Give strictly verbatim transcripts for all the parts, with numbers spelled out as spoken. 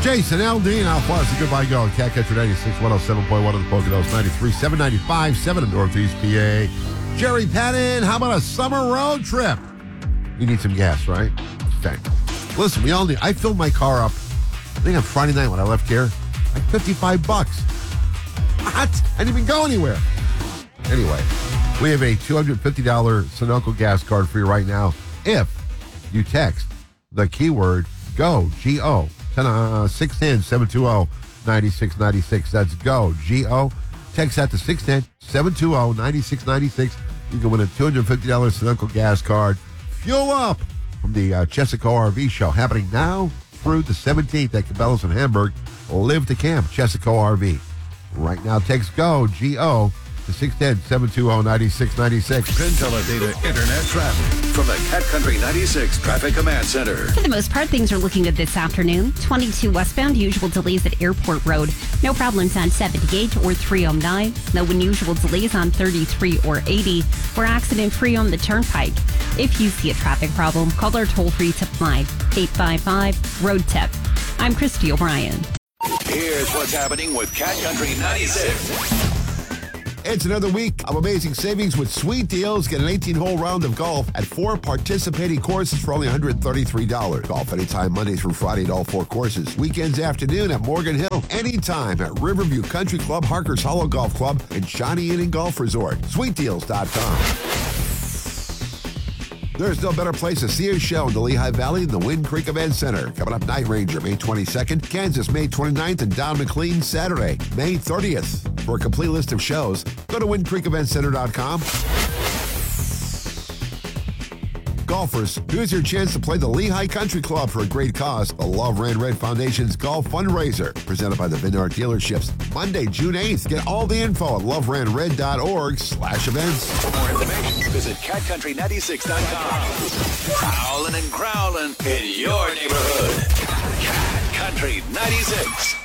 Jason Aldean, Al Farsi, goodbye go. Cat Catcher ninety-six, one oh seven point one of the Poconos, ninety-three, seven ninety-five, seven in Northeast P A. Jerry Patton, how about a summer road trip? You need some gas, right? Okay. Listen, we all need, I filled my car up, I think on Friday night when I left here, like fifty-five bucks. What? I didn't even go anywhere. Anyway, we have a two hundred fifty dollars Sunoco gas card for you right now if you text the keyword GO, G O, six one zero, seven two zero, nine six nine six. That's GO, G O. Text that to six one zero, seven two zero, nine six nine six. You can win a two hundred fifty dollars Sunoco gas card. Fuel up from the uh, Chesaco R V show happening now through the seventeenth at Cabela's in Hamburg. Live to camp, Chesaco R V. Right now, text GO, G O, to six one zero, seven two zero, nine six nine six. PinTeleData Internet traffic from the Cat Country ninety-six Traffic Command Center. For the most part, things are looking good this afternoon. twenty-two westbound, usual delays at Airport Road. No problems on seventy-eight or three oh nine. No unusual delays on thirty-three or eighty. We're accident-free on the Turnpike. If you see a traffic problem, call our toll-free tip line, eight five five, road tip. I'm Christy O'Brien. Here's what's happening with Cat Country ninety-six. It's another week of amazing savings with sweet deals. Get an eighteen-hole round of golf at four participating courses for only one hundred thirty-three dollars. Golf anytime, Monday through Friday at all four courses. Weekends afternoon at Morgan Hill. Anytime at Riverview Country Club, Harkers Hollow Golf Club, and Shawnee Inn and Golf Resort. sweet deals dot com. There's no better place to see a show in the Lehigh Valley than the Wind Creek Event Center. Coming up, Night Ranger, May twenty-second, Kansas, May twenty-ninth, and Don McLean, Saturday, May thirtieth. For a complete list of shows, go to wind creek event center dot com. Golfers, here's your chance to play the Lehigh Country Club for a great cause. The Love Ran Red Foundation's Golf Fundraiser, presented by the Vineyard Dealerships. Monday, June eighth. Get all the info at love ran red dot org slash events. For more information, visit cat country ninety-six dot com. Prowling and growling in your neighborhood. Cat Country ninety-six.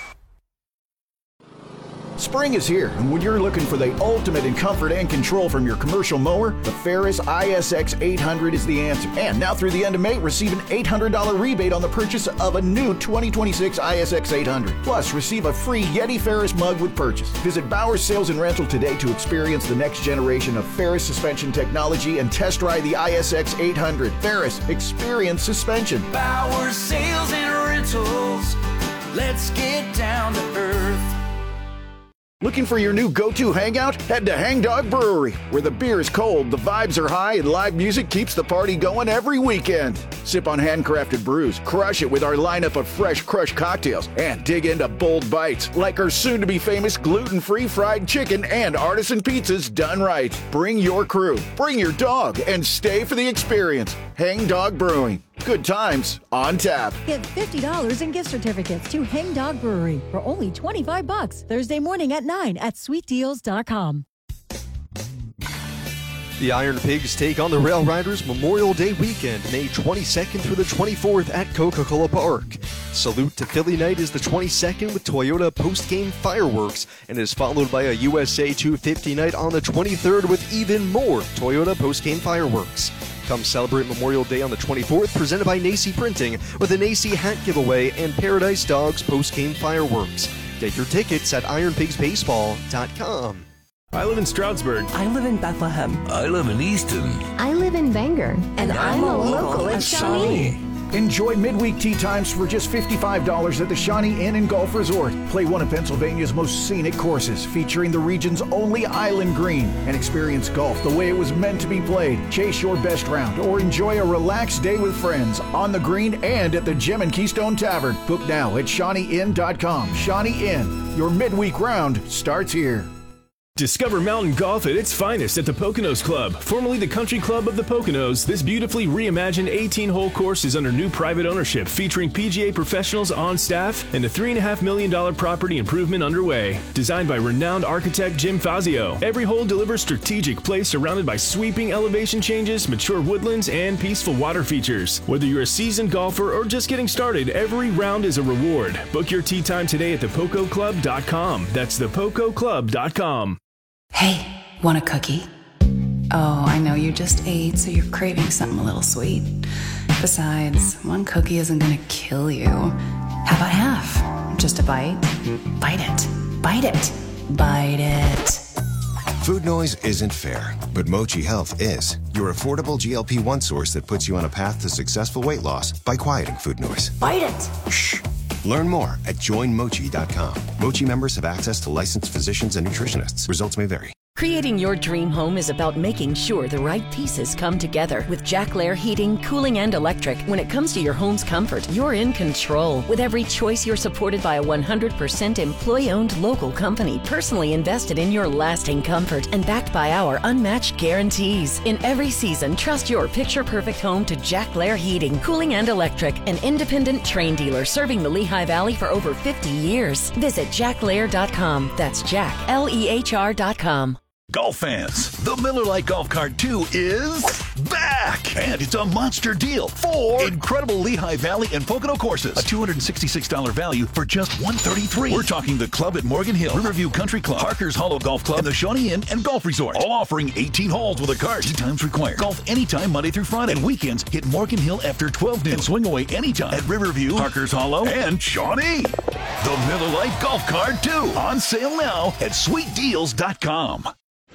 Spring is here, and when you're looking for the ultimate in comfort and control from your commercial mower, the Ferris I S X eight hundred is the answer. And now through the end of May, receive an eight hundred dollars rebate on the purchase of a new twenty twenty-six I S X eight hundred. Plus, receive a free Yeti Ferris mug with purchase. Visit Bowers Sales and Rental today to experience the next generation of Ferris suspension technology and test ride the I S X eight hundred. Ferris, experience suspension. Bowers Sales and Rentals. Let's get down to earth. Looking for your new go-to hangout? Head to Hang Dog Brewery, where the beer is cold, the vibes are high, and live music keeps the party going every weekend. Sip on handcrafted brews, crush it with our lineup of fresh crushed cocktails, and dig into bold bites like our soon-to-be famous gluten-free fried chicken and artisan pizzas done right. Bring your crew, bring your dog, and stay for the experience. Hang Dog Brewing. Good times on tap. Get fifty dollars in gift certificates to Hang Dog Brewery for only twenty-five bucks. Thursday morning at nine at sweet deals dot com. The Iron Pigs take on the Rail Riders Memorial Day weekend, May twenty-second through the twenty-fourth at Coca-Cola Park. Salute to Philly Night is the twenty-second with Toyota post-game fireworks and is followed by a U S A two fifty night on the twenty-third with even more Toyota post-game fireworks. Come celebrate Memorial Day on the twenty-fourth, presented by Nacy Printing, with a Nacy hat giveaway and Paradise Dogs post-game fireworks. Get your tickets at iron pigs baseball dot com. I live in Stroudsburg. I live in Bethlehem. I live in Easton. I live in Bangor. And, and I'm, I'm a local at Shawnee. Enjoy midweek tea times for just fifty-five dollars at the Shawnee Inn and Golf Resort. Play one of Pennsylvania's most scenic courses, featuring the region's only island green, and experience golf the way it was meant to be played. Chase your best round or enjoy a relaxed day with friends on the green and at the Gem and Keystone Tavern. Book now at shawnee inn dot com. Shawnee Inn, your midweek round starts here. Discover mountain golf at its finest at the Poconos Club, formerly the Country Club of the Poconos. This beautifully reimagined eighteen-hole course is under new private ownership, featuring P G A professionals on staff and a three point five million dollars property improvement underway. Designed by renowned architect Jim Fazio, every hole delivers strategic play surrounded by sweeping elevation changes, mature woodlands, and peaceful water features. Whether you're a seasoned golfer or just getting started, every round is a reward. Book your tee time today at the poco club dot com. That's the poco club dot com. Hey, want a cookie? Oh, I know you just ate, so you're craving something a little sweet. Besides, one cookie isn't gonna kill you. How about half? Just a bite? Bite it. Bite it. Bite it. Food noise isn't fair, but Mochi Health is. Your affordable G L P one source that puts you on a path to successful weight loss by quieting food noise. Bite it. Shh. Learn more at join mochi dot com. Mochi members have access to licensed physicians and nutritionists. Results may vary. Creating your dream home is about making sure the right pieces come together. With Jack Lair Heating, Cooling, and Electric, when it comes to your home's comfort, you're in control. With every choice, you're supported by a one hundred percent employee-owned local company, personally invested in your lasting comfort and backed by our unmatched guarantees. In every season, trust your picture-perfect home to Jack Lair Heating, Cooling, and Electric, an independent Trane dealer serving the Lehigh Valley for over fifty years. Visit jack lair dot com. That's Jack, L E H R dot com. Golf fans, the Miller Lite Golf Cart two is back! And it's a monster deal. Four incredible Lehigh Valley and Pocono courses. A two hundred sixty-six dollars value for just one hundred thirty-three dollars. We're talking the Club at Morgan Hill, Riverview Country Club, Parker's Hollow Golf Club, and the Shawnee Inn and Golf Resort. All offering eighteen holes with a cart. Tee times required. Golf anytime Monday through Friday. And weekends, hit Morgan Hill after twelve noon. And swing away anytime at Riverview, Parker's Hollow, and Shawnee. The Miller Lite Golf Cart two. On sale now at sweet deals dot com.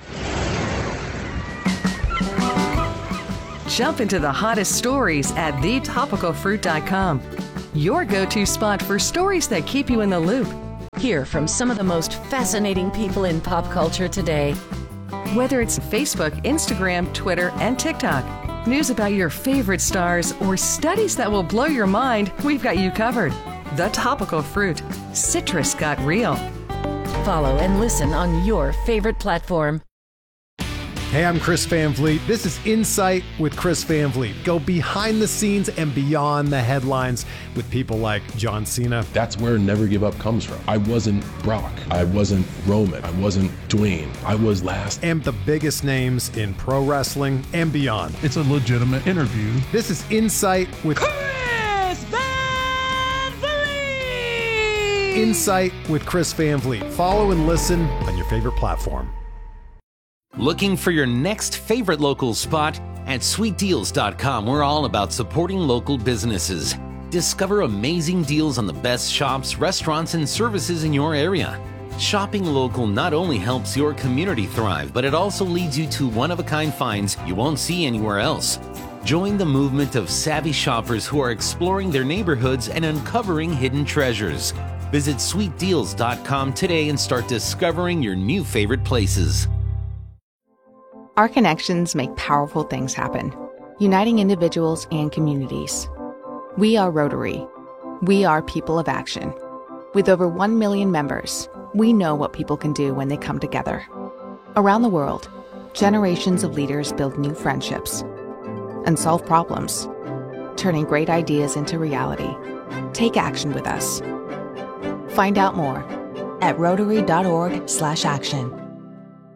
Jump into the hottest stories at the topical fruit dot com. Your go-to spot for stories that keep you in the loop. Hear from some of the most fascinating people in pop culture today. Whether it's Facebook, Instagram, Twitter, and TikTok, news about your favorite stars, or studies that will blow your mind, we've got you covered. The Topical Fruit. Citrus got real. Follow and listen on your favorite platform. Hey, I'm Chris Van Vliet. This is Insight with Chris Van Vliet. Go behind the scenes and beyond the headlines with people like John Cena. That's where Never Give Up comes from. I wasn't Brock. I wasn't Roman. I wasn't Dwayne. I was last. And the biggest names in pro wrestling and beyond. It's a legitimate interview. This is Insight with Chris Van Vliet. Insight with Chris Van Vliet. Follow and listen on your favorite platform. Looking for your next favorite local spot? At sweet deals dot com, we're all about supporting local businesses. Discover amazing deals on the best shops, restaurants, and services in your area. Shopping local not only helps your community thrive, but it also leads you to one-of-a-kind finds you won't see anywhere else. Join the movement of savvy shoppers who are exploring their neighborhoods and uncovering hidden treasures. Visit sweet deals dot com today and start discovering your new favorite places. Our connections make powerful things happen, uniting individuals and communities. We are Rotary. We are people of action. With over one million members, we know what people can do when they come together. Around the world, generations of leaders build new friendships and solve problems, turning great ideas into reality. Take action with us. Find out more at rotary dot org slash action.